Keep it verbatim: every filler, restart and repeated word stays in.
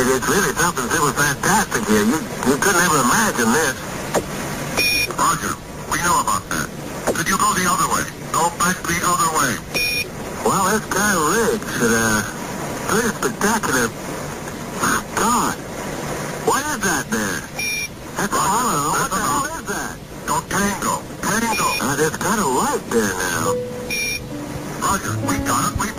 it's really something super fantastic here. You, you couldn't ever imagine this. Roger, we know about that. Could you go the other way? Go back the other way. Well, this guy Riggs, it, uh, pretty spectacular. God, what is that there? That's all I don't know. What the hell is that? Go tango. Tango. Uh, there's kind of light there now. Roger, we got it. We